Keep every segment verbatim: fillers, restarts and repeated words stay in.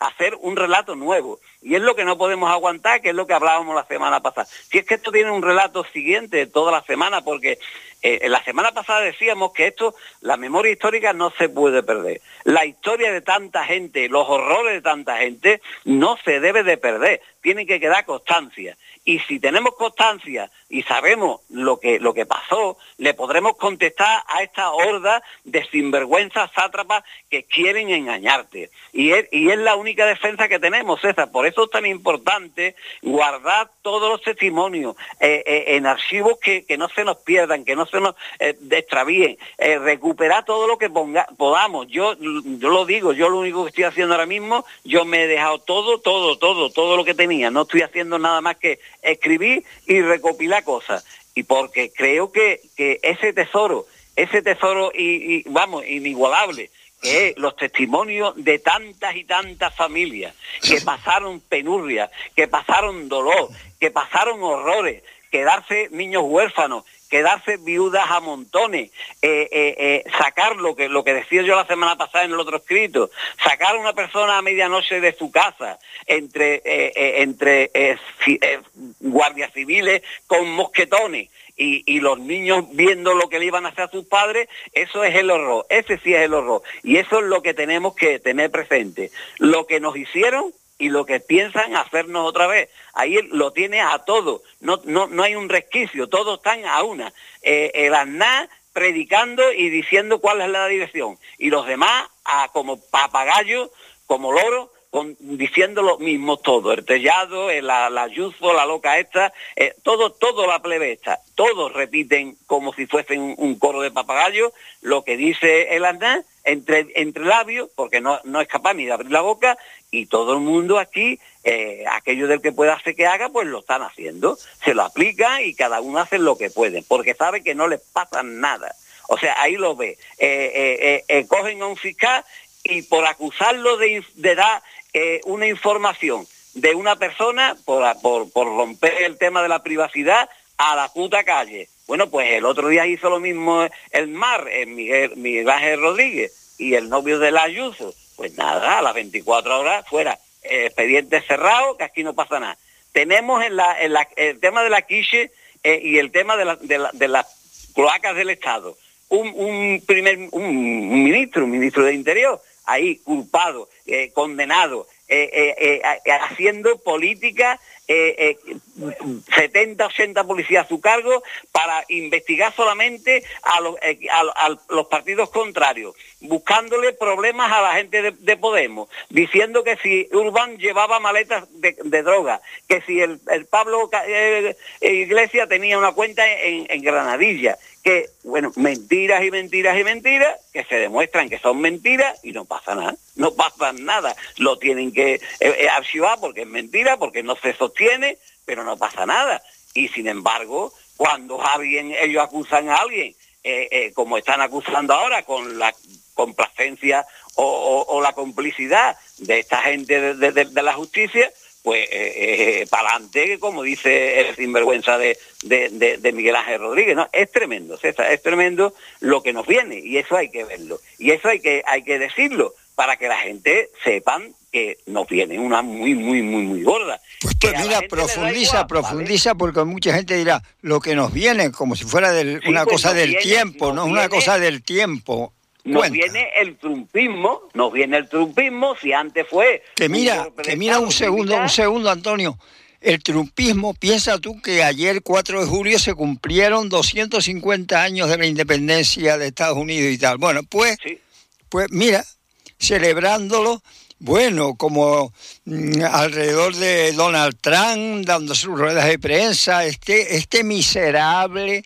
hacer un relato nuevo. Y es lo que no podemos aguantar, que es lo que hablábamos la semana pasada. Si es que esto tiene un relato siguiente toda la semana, porque eh, la semana pasada decíamos que esto, la memoria histórica no se puede perder. La historia de tanta gente, los horrores de tanta gente, no se debe de perder. Tiene que quedar constancia. Y si tenemos constancia y sabemos lo que, lo que pasó, le podremos contestar a esta horda de sinvergüenzas sátrapas que quieren engañarte. Y es, y es la única defensa que tenemos, César. Por eso es tan importante guardar todos los testimonios eh, eh, en archivos que, que no se nos pierdan, que no se nos eh, extravíen, eh, recuperar todo lo que ponga, podamos. Yo, yo lo digo, yo lo único que estoy haciendo ahora mismo, yo me he dejado todo, todo, todo, todo lo que tenía. No estoy haciendo nada más que escribir y recopilar cosas. Y porque creo que, que ese tesoro, ese tesoro y, y vamos, inigualable, que es los testimonios de tantas y tantas familias que pasaron penurria, que pasaron dolor, que pasaron horrores, quedarse niños huérfanos, quedarse viudas a montones, eh, eh, eh, sacar lo que lo que decía yo la semana pasada en el otro escrito, sacar a una persona a medianoche de su casa, entre, eh, eh, entre eh, eh, guardias civiles con mosquetones, y, y los niños viendo lo que le iban a hacer a sus padres, eso es el horror, ese sí es el horror, y eso es lo que tenemos que tener presente. Lo que nos hicieron y lo que piensan hacernos otra vez. Ahí lo tiene a todo, no, no, no hay un resquicio, todos están a una. Eh, el Aznar predicando y diciendo cuál es la dirección, y los demás a, como papagayos, como loros, con, diciendo lo mismo todo, el Tellado, el, la, la Ayuso, la loca esta, eh, todo, todo la plebe esta, todos repiten como si fuesen un, un coro de papagayos lo que dice el Aznar, entre, entre labios, porque no, no es capaz ni de abrir la boca, y todo el mundo aquí, eh, aquello del que pueda hacer que haga, pues lo están haciendo, se lo aplica y cada uno hace lo que puede, porque sabe que no les pasa nada. O sea, ahí lo ve, eh, eh, eh, eh, cogen a un fiscal y por acusarlo de, de dar eh, una información de una persona, por, por, por romper el tema de la privacidad, a la puta calle. Bueno, pues el otro día hizo lo mismo el Mar, el Miguel, Miguel Ángel Rodríguez, y el novio de la Ayuso. Pues nada, a las veinticuatro horas fuera, eh, expediente cerrado, que aquí no pasa nada. Tenemos en la, en la, el tema de la quiche eh, y el tema de, la, de, la, de las cloacas del Estado. Un, un primer un, un ministro, un ministro de Interior, ahí culpado, eh, condenado, eh, eh, eh, haciendo política, eh, eh, setenta, ochenta policías a su cargo para investigar solamente a los, eh, a, a los partidos contrarios, buscándole problemas a la gente de, de Podemos, diciendo que si Urbán llevaba maletas de, de droga, que si el, el Pablo eh, Iglesias tenía una cuenta en, en Granadilla, que, bueno, mentiras y mentiras y mentiras, que se demuestran que son mentiras y no pasa nada, no pasa nada. Lo tienen que eh, eh, archivar porque es mentira, porque no se sostiene, pero no pasa nada. Y sin embargo, cuando alguien, ellos acusan a alguien, eh, eh, como están acusando ahora, con la complacencia o, o, o la complicidad de esta gente de, de, de, de la justicia, pues eh, eh, para adelante, como dice el sinvergüenza de, de, de, de Miguel Ángel Rodríguez, ¿no? Es tremendo, César, es tremendo lo que nos viene, y eso hay que verlo, y eso hay que, hay que decirlo, para que la gente sepan que nos viene una muy, muy, muy, muy gorda. Pues, pues mira, profundiza, igual, profundiza, ¿vale? Porque mucha gente dirá, lo que nos viene, como si fuera del, sí, una pues cosa del viene, tiempo, no es una cosa del tiempo. Nos Cuenta. viene el trumpismo, nos viene el trumpismo, si antes fue... Que mira, que mira un segundo, un segundo, Antonio. El trumpismo, piensa tú que ayer, cuatro de julio, se cumplieron doscientos cincuenta años de la independencia de Estados Unidos y tal. Bueno, pues, sí. pues mira, celebrándolo, bueno, como mmm, alrededor de Donald Trump, dando sus ruedas de prensa, este, este miserable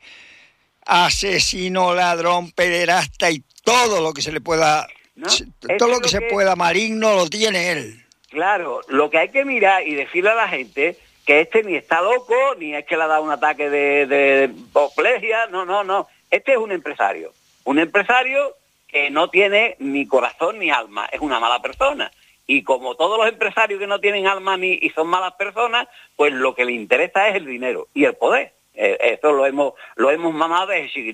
asesino, ladrón, pederasta y todo lo que se le pueda, ¿no? todo lo que, lo que se pueda maligno lo tiene él. Claro, lo que hay que mirar y decirle a la gente que este ni está loco, ni es que le ha dado un ataque de, de apoplejía, no, no, no. Este es un empresario, un empresario que no tiene ni corazón ni alma, es una mala persona. Y como todos los empresarios que no tienen alma ni y son malas personas, pues lo que le interesa es el dinero y el poder. Eh, eso lo hemos lo hemos mamado desde chiquitito.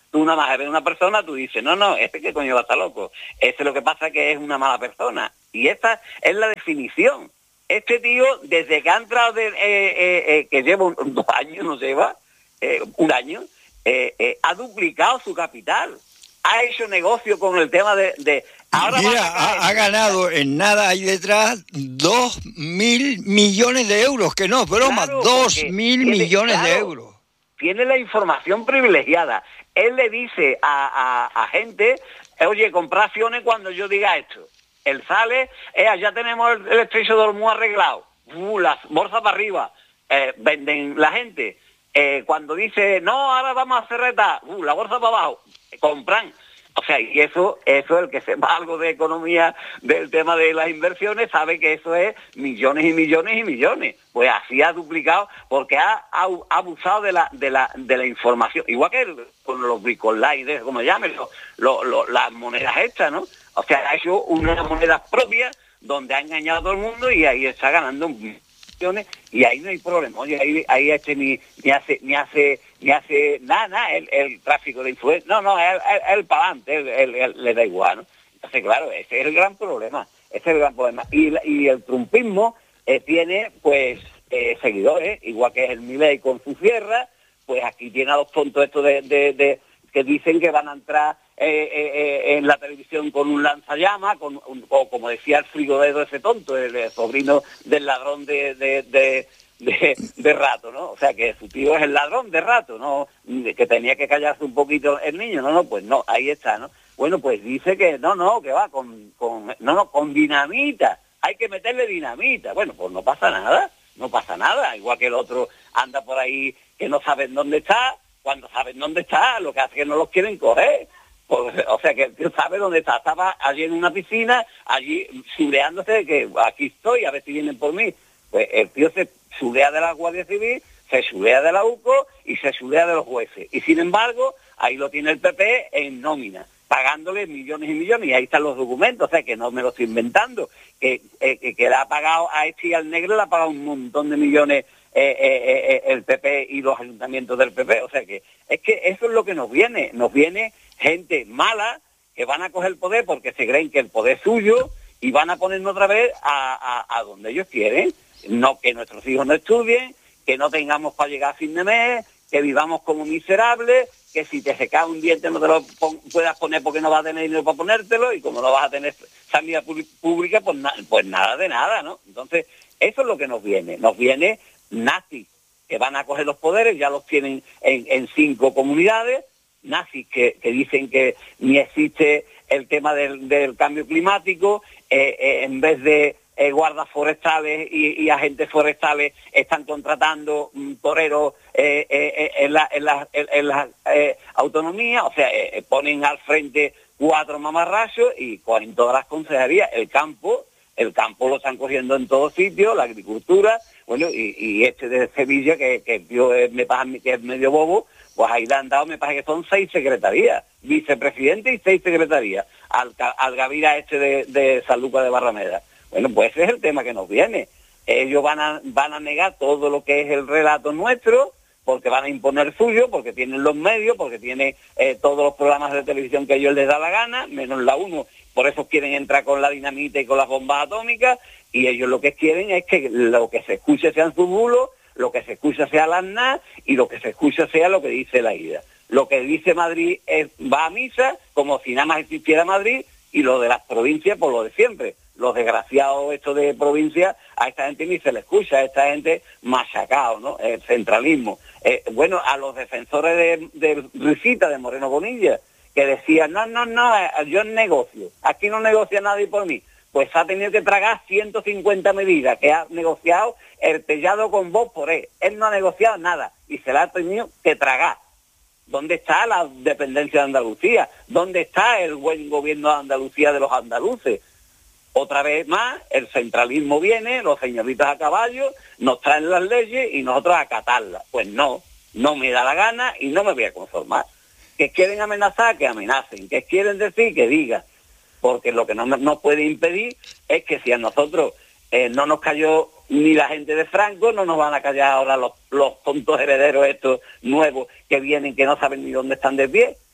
Tú nada más ves una persona, tú dices, no, no, este que coño va a estar loco. Este lo que pasa es que es una mala persona. Y esta es la definición. Este tío, desde que ha entrado, de, eh, eh, eh, que lleva un, dos años, no lleva, eh, un año, eh, eh, ha duplicado su capital. Ha hecho negocio con el tema de... de ahora Mira, ha, ha ganado en nada ahí detrás dos mil millones de euros, que no, broma, claro, dos mil tiene, millones claro, de euros. Tiene la información privilegiada. Él le dice a, a, a gente, oye, compra acciones cuando yo diga esto. Él sale, eh, ya tenemos el, el estrecho de Hormuz arreglado, uh, las bolsas para arriba, eh, venden la gente. Eh, cuando dice, no, ahora vamos a hacer reta, uh, la bolsa para abajo, compran. O sea, y eso, eso el que sepa algo de economía, del tema de las inversiones, sabe que eso es millones y millones y millones. Pues así ha duplicado, porque ha, ha, ha abusado de la, de la, de la información. Igual que el, con los Bitcoin, como llamen, lo, lo, lo, las monedas estas, ¿no? O sea, ha hecho unas monedas propias donde ha engañado a todo el mundo y ahí está ganando millones y ahí no hay problema. Oye, ahí, ahí este ni, ni hace ni hace ni hace nada, nada el, el tráfico de influencia. No, no, él, él, él para adelante, él, él, él, le da igual, ¿no? Entonces, claro, ese es el gran problema. Ese es el gran problema. Y, y el trumpismo eh, tiene, pues, eh, seguidores, igual que es el Milei con su sierra, pues aquí tiene a los tontos estos de, de, de que dicen que van a entrar eh, eh, en la televisión con un lanzallamas, con un, o como decía el frigodedo ese tonto, el, el sobrino del ladrón de, de, de, de, de rato, ¿no? O sea, que su tío es el ladrón de rato, ¿no? Que tenía que callarse un poquito el niño, no, no, pues no, ahí está, ¿no? Bueno, pues dice que no, no, que va con, con no, no, con dinamita, hay que meterle dinamita. Bueno, pues no pasa nada, no pasa nada, igual que el otro anda por ahí que no saben dónde está, cuando saben dónde está, lo que hace es que no los quieren coger. Pues, o sea, que el tío sabe dónde está. Estaba allí en una piscina, allí chuleándose, que aquí estoy, a ver si vienen por mí. Pues el tío se chulea de la Guardia Civil, se chulea de la U C O y se chulea de los jueces. Y sin embargo, ahí lo tiene el P P en nómina, pagándole millones y millones, y ahí están los documentos, o sea, que no me lo estoy inventando, que, eh, que, que le ha pagado a este y al negro, le ha pagado un montón de millones eh, eh, eh, el P P y los ayuntamientos del P P, o sea que es que eso es lo que nos viene, nos viene gente mala que van a coger el poder porque se creen que el poder es suyo y van a ponernos otra vez a, a, a donde ellos quieren, no que nuestros hijos no estudien, que no tengamos para llegar a fin de mes, que vivamos como miserables, que si te se cae un diente no te lo pon, puedas poner porque no vas a tener dinero para ponértelo, y como no vas a tener sanidad pública, pues, na, pues nada de nada, ¿no? Entonces, eso es lo que nos viene. Nos viene nazis, que van a coger los poderes, ya los tienen en, en cinco comunidades, nazis que, que dicen que ni existe el tema del, del cambio climático, eh, eh, en vez de Eh, guardas forestales y, y agentes forestales están contratando mm, toreros eh, eh, en la, en la, en, en la eh, autonomía, o sea, eh, ponen al frente cuatro mamarrachos y con todas las consejerías, el campo, el campo lo están cogiendo en todos sitios, la agricultura, bueno, y, y este de Sevilla, que, que yo eh, me pasa que es medio bobo, pues ahí le han dado, me parece que son seis secretarías, vicepresidente y seis secretarías, al, al Gavira este de, de San Lucas de Barrameda. Bueno, pues ese es el tema que nos viene. Ellos van a, van a negar todo lo que es el relato nuestro, porque van a imponer suyo, porque tienen los medios, porque tienen eh, todos los programas de televisión que a ellos les da la gana, menos la uno. Por eso quieren entrar con la dinamita y con las bombas atómicas, y ellos lo que quieren es que lo que se escuche sean sus bulos, lo que se escucha sea la ANA, y lo que se escucha sea lo que dice la I D A. Lo que dice Madrid es, va a misa, como si nada más existiera Madrid, y lo de las provincias, por lo de siempre. Los desgraciados estos de provincia, a esta gente ni se le escucha, a esta gente machacado, ¿no? El centralismo. Eh, bueno, a los defensores de, de Risita, de Moreno Bonilla, que decían, no, no, no, yo negocio, aquí no negocia nadie por mí. Pues ha tenido que tragar ciento cincuenta medidas que ha negociado el Tellado con Vox por él. Él no ha negociado nada y se la ha tenido que tragar. ¿Dónde está la dependencia de Andalucía? ¿Dónde está el buen gobierno de Andalucía de los andaluces? Otra vez más, el centralismo viene, los señoritos a caballo, nos traen las leyes y nosotros a acatarlas. Pues no, no me da la gana y no me voy a conformar. Que quieren amenazar, que amenacen. Que quieren decir, que digan. Porque lo que no nos puede impedir es que si a nosotros eh, no nos cayó ni la gente de Franco, no nos van a callar ahora los, los tontos herederos estos nuevos que vienen, que no saben ni dónde están de pie.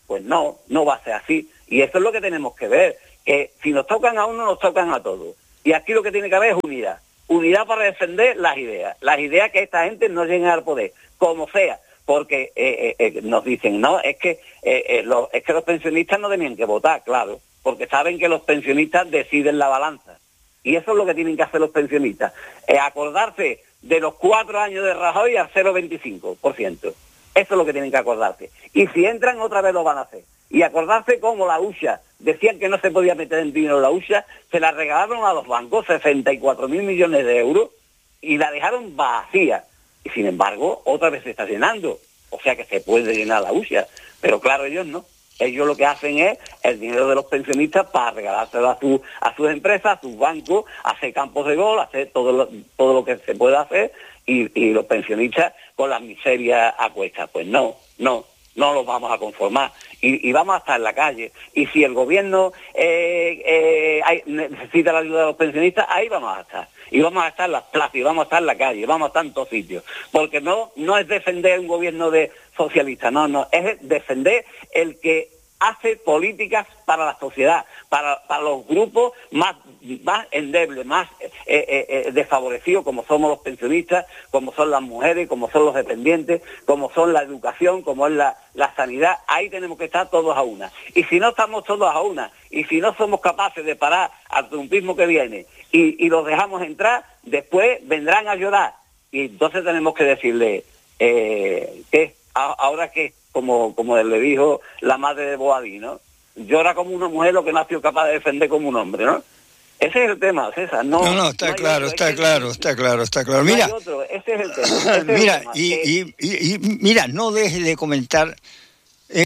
Pues no, no va a ser así. Y eso es lo que tenemos que ver, que si nos tocan a uno, nos tocan a todos. Y aquí lo que tiene que haber es unidad. Unidad para defender las ideas. Las ideas que esta gente no lleguen al poder, como sea. Porque eh, eh, nos dicen, no, es que, eh, eh, los, es que los pensionistas no tenían que votar, claro. Porque saben que los pensionistas deciden la balanza. Y eso es lo que tienen que hacer los pensionistas. Eh, acordarse de los cuatro años de Rajoy al cero coma veinticinco por ciento. Eso es lo que tienen que acordarse. Y si entran, otra vez lo van a hacer. Y acordarse como la U X A, decían que no se podía meter en dinero la U X A, se la regalaron a los bancos, sesenta y cuatro mil millones de euros, y la dejaron vacía. Y sin embargo, otra vez se está llenando. O sea que se puede llenar la U X A. Pero claro, ellos no. Ellos lo que hacen es el dinero de los pensionistas para regalárselo a, su, a sus empresas, a sus bancos, hacer campos de gol, hacer todo lo, todo lo que se pueda hacer, y, y los pensionistas con las miserias a cuestas. Pues no, no, no los vamos a conformar. Y, y vamos a estar en la calle. Y si el gobierno eh, eh, hay, necesita la ayuda de los pensionistas, ahí vamos a estar. Y vamos a estar en las plazas, y vamos a estar en la calle, vamos a estar en todos sitios. Porque no, no es defender un gobierno de socialista, no, no, es defender el que hace políticas para la sociedad, para, para los grupos más, más endebles, más eh, eh, eh, desfavorecidos, como somos los pensionistas, como son las mujeres, como son los dependientes, como son la educación, como es la, la sanidad. Ahí tenemos que estar todos a una. Y si no estamos todos a una, y si no somos capaces de parar al trumpismo que viene, y, y los dejamos entrar, después vendrán a llorar. Y entonces tenemos que decirle, eh, ¿qué? Ahora que, como, como le dijo la madre de Boadí, ¿no? Llora como una mujer lo que no ha sido capaz de defender como un hombre, ¿no? Ese es el tema, César. No, no, no, está no claro, otro, está es claro, que, está claro, está claro. No mira, hay otro, ese es el tema. Ese mira, es el tema, y, que... y, y, y mira, no dejes de comentar. Eh...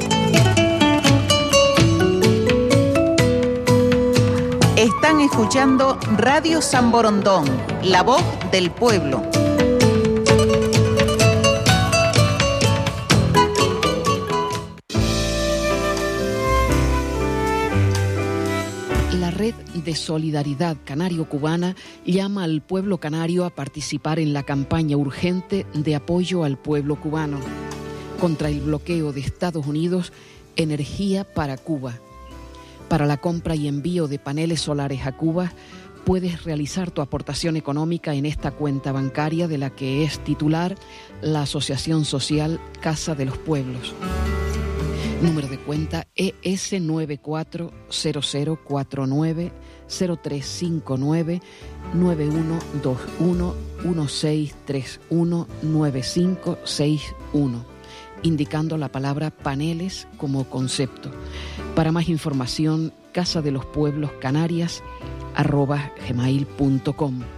Están escuchando Radio San Borondón, la voz del pueblo. La Red de Solidaridad Canario-Cubana llama al pueblo canario a participar en la campaña urgente de apoyo al pueblo cubano contra el bloqueo de Estados Unidos, Energía para Cuba. Para la compra y envío de paneles solares a Cuba, puedes realizar tu aportación económica en esta cuenta bancaria de la que es titular la Asociación Social Casa de los Pueblos. Número de cuenta E S nueve cuatro cero cero cuatro nueve cero tres cinco nueve nueve uno dos uno uno seis tres uno nueve cinco seis uno, indicando la palabra paneles como concepto. Para más información, casa de los pueblos canarias arroba gmail punto com.